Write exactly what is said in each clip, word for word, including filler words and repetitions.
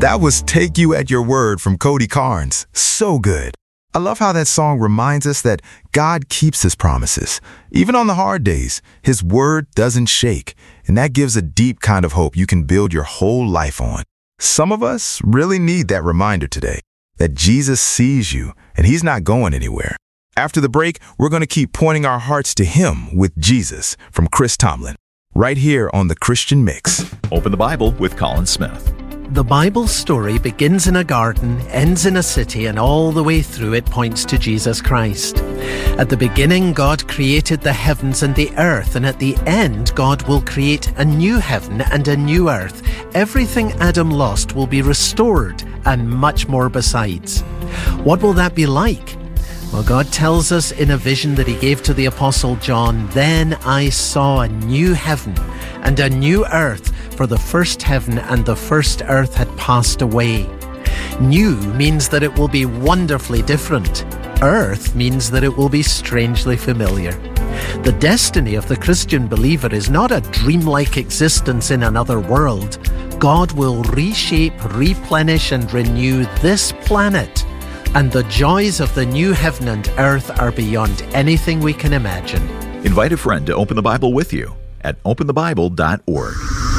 That was Take You at Your Word from Cody Carnes. So good. I love how that song reminds us that God keeps his promises. Even on the hard days, his word doesn't shake. And that gives a deep kind of hope you can build your whole life on. Some of us really need that reminder today, that Jesus sees you and he's not going anywhere. After the break, we're going to keep pointing our hearts to him with Jesus from Chris Tomlin, right here on The Christian Mix. Open the Bible with Colin Smith. The Bible story begins in a garden, ends in a city, and all the way through it points to Jesus Christ. At the beginning, God created the heavens and the earth, and at the end, God will create a new heaven and a new earth. Everything Adam lost will be restored, and much more besides. What will that be like? Well, God tells us in a vision that he gave to the Apostle John, "Then I saw a new heaven and a new earth, for the first heaven and the first earth had passed away." New means that it will be wonderfully different. Earth means that it will be strangely familiar. The destiny of the Christian believer is not a dreamlike existence in another world. God will reshape, replenish, and renew this planet. And the joys of the new heaven and earth are beyond anything we can imagine. Invite a friend to open the Bible with you at open the bible dot org.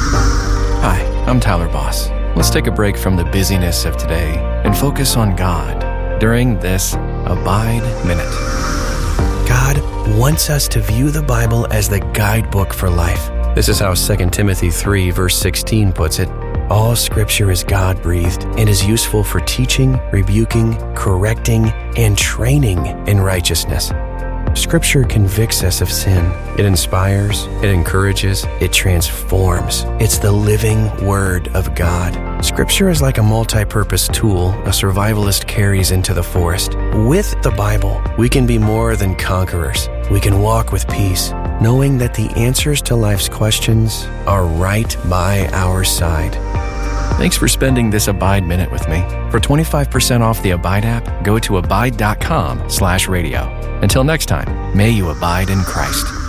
Hi, I'm Tyler Boss. Let's take a break from the busyness of today and focus on God during this Abide Minute. God wants us to view the Bible as the guidebook for life. This is how Second Timothy three, verse sixteen puts it. All Scripture is God-breathed and is useful for teaching, rebuking, correcting, and training in righteousness. Scripture convicts us of sin. It inspires, it encourages, it transforms. It's the living Word of God. Scripture is like a multi-purpose tool a survivalist carries into the forest. With the Bible, we can be more than conquerors. We can walk with peace, knowing that the answers to life's questions are right by our side. Thanks for spending this Abide Minute with me. For twenty-five percent off the Abide app, go to abide dot com slash radio. Until next time, may you abide in Christ.